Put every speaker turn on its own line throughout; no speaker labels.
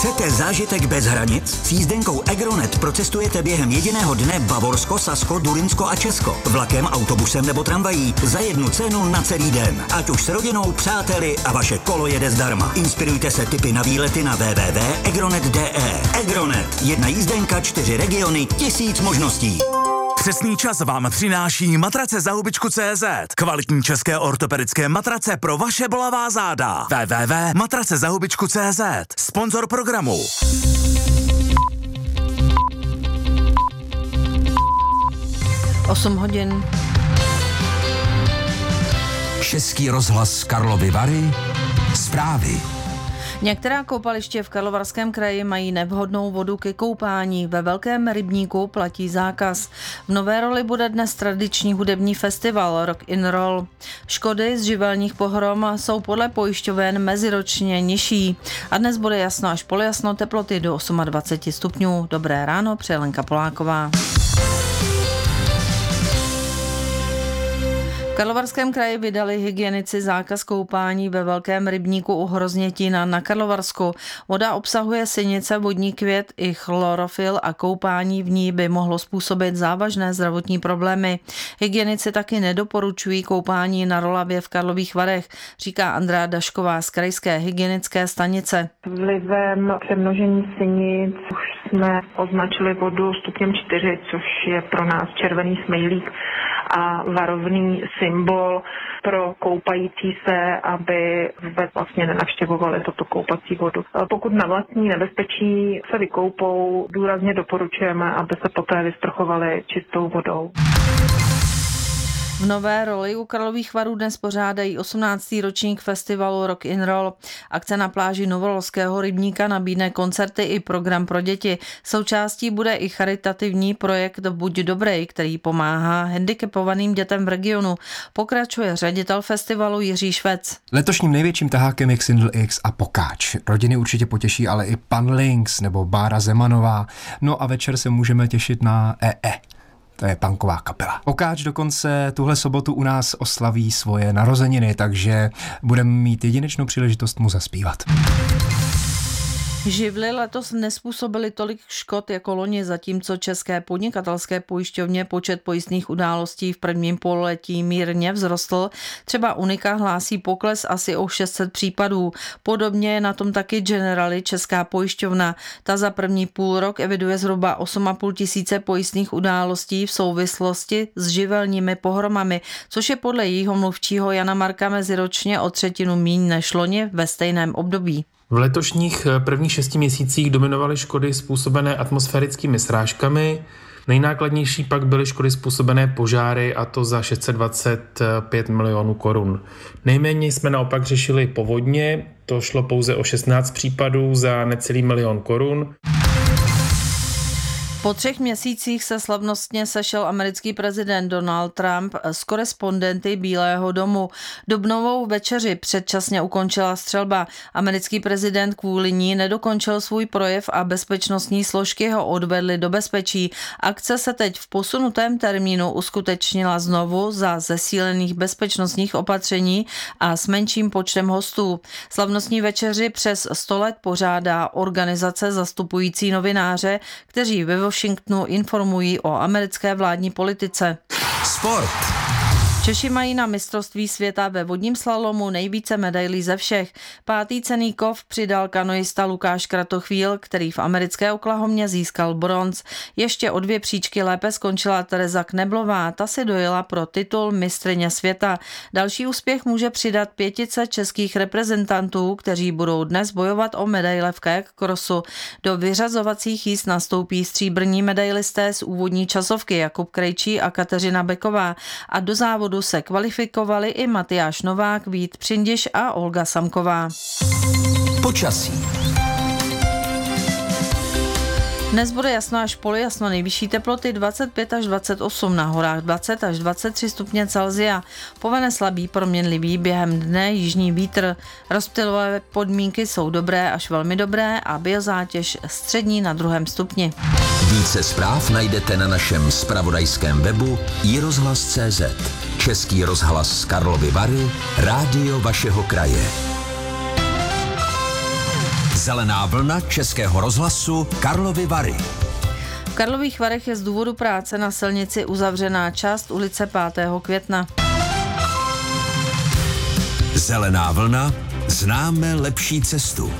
Chcete zážitek bez hranic? S jízdenkou Egronet procestujete během jediného dne Bavorsko, Sasko, Durinsko a Česko. Vlakem, autobusem nebo tramvají za jednu cenu na celý den. Ať už s rodinou, přáteli a vaše kolo jede zdarma. Inspirujte se tipy na výlety na www.egronet.de. Egronet. Jedna jízdenka, 4 regiony, 1000 možností.
Přesný čas vám přináší matrace za hubičku.cz. Kvalitní české ortopedické matrace pro vaše bolavá záda. www.matracezahubičku.cz. Sponzor programu.
Osm hodin.
Český rozhlas Karlovy Vary. Zprávy.
Některá koupaliště v Karlovarském kraji mají nevhodnou vodu ke koupání. Ve Velkém rybníku platí zákaz. V Nové Roli bude dnes tradiční hudební festival Rock in Roll. Škody z živelních pohrom jsou podle pojišťoven meziročně nižší. A dnes bude jasno až polojasno, teploty do 28 stupňů. Dobré ráno, přeje Lenka Poláková. V Karlovarském kraji vydali hygienici zákaz koupání ve Velkém rybníku u Hroznětína na Karlovarsku. Voda obsahuje sinice, vodní květ i chlorofil a koupání v ní by mohlo způsobit závažné zdravotní problémy. Hygienici taky nedoporučují koupání na Rolavě v Karlových Varech, říká Andrea Dašková z krajské hygienické stanice.
Vlivem přemnožení sinic už jsme označili vodu stupněm 4, což je pro nás červený smejlík a varovný symbol pro koupající se, aby vůbec vlastně nenavštěvovali toto koupací vodu. Pokud na vlastní nebezpečí se vykoupou, důrazně doporučujeme, aby se poté vysprchovali čistou vodou.
V Nové Roli u Karlových Varů dnes pořádají 18. ročník festivalu Rock in Roll. Akce na pláži Novolského rybníka nabídne koncerty i program pro děti. Součástí bude i charitativní projekt Buď dobrej, který pomáhá handicapovaným dětem v regionu. Pokračuje ředitel festivalu Jiří Švec.
Letošním největším tahákem je Xindl X a Pokáč. Rodiny určitě potěší ale i Pan Links nebo Bára Zemanová. No a večer se můžeme těšit na EE. To je punková kapela. Pokáč dokonce tuhle sobotu u nás oslaví svoje narozeniny, takže budeme mít jedinečnou příležitost mu zaspívat.
Živly letos nezpůsobily tolik škod jako loni, zatímco České podnikatelské pojišťovně počet pojistných událostí v prvním pololetí mírně vzrostl. Třeba Unika hlásí pokles asi o 600 případů. Podobně je na tom taky Generali, česká pojišťovna. Ta za první půlrok eviduje zhruba 8,5 tisíce pojistných událostí v souvislosti s živelními pohromami, což je podle jejího mluvčího Jana Marka meziročně o 1/3 míň než loni ve stejném období.
V letošních prvních 6 měsících dominovaly škody způsobené atmosférickými srážkami. Nejnákladnější pak byly škody způsobené požáry, a to za 625 milionů korun. Nejméně jsme naopak řešili povodně, to šlo pouze o 16 případů za necelý 1 milion korun.
Po 3 měsících se slavnostně sešel americký prezident Donald Trump s korespondenty Bílého domu. Dubnovou večeři předčasně ukončila střelba. Americký prezident kvůli ní nedokončil svůj projev a bezpečnostní složky ho odvedly do bezpečí. Akce se teď v posunutém termínu uskutečnila znovu za zesílených bezpečnostních opatření a s menším počtem hostů. Slavnostní večeři přes 100 let pořádá organizace zastupující novináře, kteří ve Washingtonu informují o americké vládní politice.
Sport.
Češi mají na mistrovství světa ve vodním slalomu nejvíce medailí ze všech. 5. cenný kov přidal kanoista Lukáš Kratochvíl, který v americké Oklahomě získal bronz. Ještě o 2 příčky lépe skončila Tereza Kneblová, ta si dojela pro titul mistryně světa. Další úspěch může přidat 5 českých reprezentantů, kteří budou dnes bojovat o medaile v kajak crossu. Do vyřazovacích jízd nastoupí stříbrní medailisté z úvodní časovky Jakub Krejčí a Kateřina Beková a do závodu se kvalifikovali i Matyáš Novák, Vít Přindiš a Olga Samková.
Počasí.
Dnes bude jasno až polojasno, nejvyšší teploty 25 až 28, na horách 20 až 23 stupně Celsia. Povene slabý proměnlivý během dne jižní vítr. Rozptylové podmínky jsou dobré až velmi dobré a biozátěž střední na 2. stupni.
Více zpráv najdete na našem zpravodajském webu iRozhlas.cz. Český rozhlas Karlovy Vary, rádio vašeho kraje. Zelená vlna Českého rozhlasu Karlovy Vary.
V Karlových Varech je z důvodu práce na silnici uzavřená část ulice 5. května.
Zelená vlna, známe lepší cestu.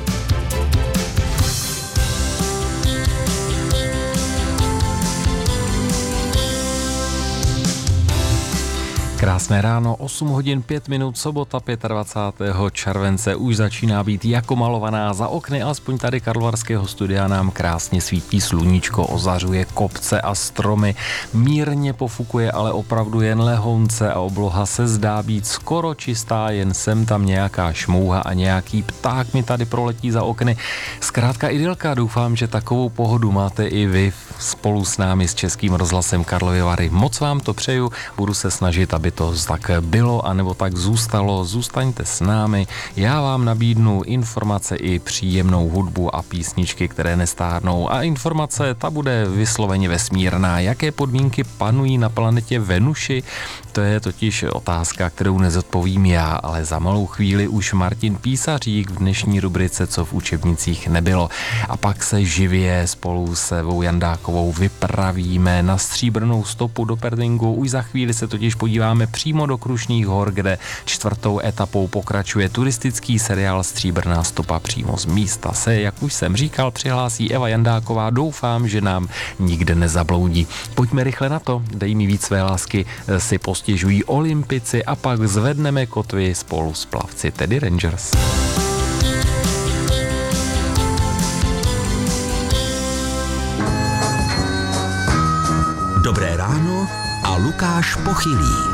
Krásné ráno, 8 hodin 5 minut, sobota 25. července už začíná být jako malovaná za okny, alespoň tady karlovarského studia nám krásně svítí sluníčko, ozařuje kopce a stromy, mírně pofukuje, ale opravdu jen lehonce a obloha se zdá být skoro čistá, jen sem tam nějaká šmouha a nějaký pták mi tady proletí za okny. Zkrátka idylka, doufám, že takovou pohodu máte i vy spolu s námi s Českým rozhlasem Karlovy Vary. Moc vám to přeju, budu se snažit, aby to tak bylo, anebo tak zůstalo. Zůstaňte s námi, já vám nabídnu informace i příjemnou hudbu a písničky, které nestárnou. A informace, ta bude vysloveně vesmírná. Jaké podmínky panují na planetě Venuši? To je totiž otázka, kterou nezodpovím já, ale za malou chvíli už Martin Písařík v dnešní rubrice Co v učebnicích nebylo. A pak se živě spolu s Evou Jandákovou vypravíme na stříbrnou stopu do Pertingu. Už za chvíli se totiž podíváme přímo do Krušných hor, kde 4. etapou pokračuje turistický seriál Stříbrná stopa přímo z místa se, jak už jsem říkal, přihlásí Eva Jandáková. Doufám, že nám nikde nezabloudí. Pojďme rychle na to, dej mi víc své lásky, si postěžují olympici a pak zvedneme kotvy spolu s plavci, tedy Rangers.
Dobré ráno a Lukáš Pochylý.